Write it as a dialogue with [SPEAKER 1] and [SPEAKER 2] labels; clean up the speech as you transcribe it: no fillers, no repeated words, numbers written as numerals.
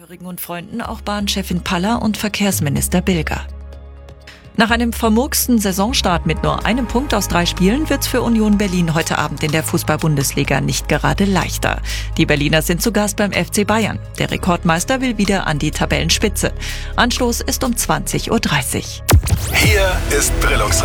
[SPEAKER 1] Angehörigen und Freunden auch Bahnchefin Paller und Verkehrsminister Bilger. Nach einem vermurksten Saisonstart mit nur einem Punkt aus 3 Spielen wird's für Union Berlin heute Abend in der Fußball-Bundesliga nicht gerade leichter. Die Berliner sind zu Gast beim FC Bayern. Der Rekordmeister will wieder an die Tabellenspitze. Anstoß ist um 20:30 Uhr.
[SPEAKER 2] Hier ist Brillungsring.